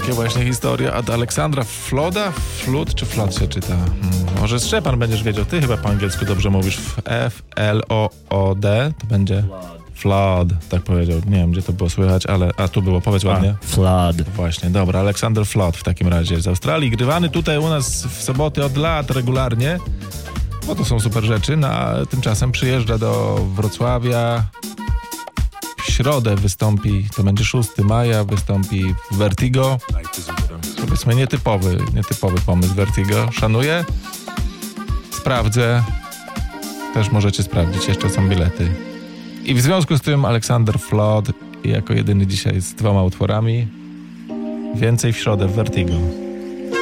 takie właśnie historie od Aleksandra Floda. Flood czy Flod się czyta? Może Szczepan będziesz wiedział. Ty chyba po angielsku dobrze mówisz. F-L-O-O-D to będzie Flood, tak powiedział. Nie wiem, gdzie to było słychać, ale... A, tu było, powiedz ładnie. Flood. Właśnie, dobra. Aleksander Flood w takim razie z Australii. Grywany tutaj u nas w soboty od lat regularnie. Bo to są super rzeczy. Tymczasem przyjeżdża do Wrocławia. W środę wystąpi, to będzie 6 maja, wystąpi w Vertigo. Powiedzmy nietypowy pomysł Vertigo. Szanuję. Sprawdzę. Też możecie sprawdzić, jeszcze są bilety. I w związku z tym Aleksander Flood jako jedyny dzisiaj z 2 utworami. Więcej w środę w Vertigo.